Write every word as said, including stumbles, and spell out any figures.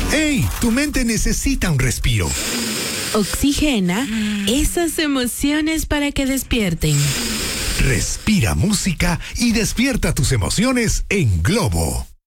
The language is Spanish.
¡Ey! Tu mente necesita un respiro. Oxigena esas emociones para que despierten. Respira música y despierta tus emociones en Globo.